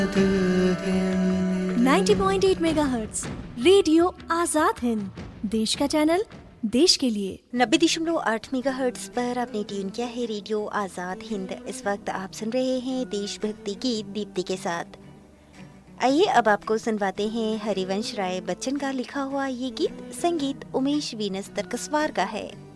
90.8 megahertz radio Azad Hind, देश का channel, देश के लिए। 90.8 मेगाहर्ट्ज पर आपने ट्यून किया है रेडियो आजाद हिंद। इस वक्त आप सुन रहे हैं देशभक्ति गीत दीप्ति के साथ। आइए अब आपको सुनवाते हैं हरिवंश राय बच्चन का लिखा हुआ ये गीत। संगीत उमेश वीनस तरकसवार का है।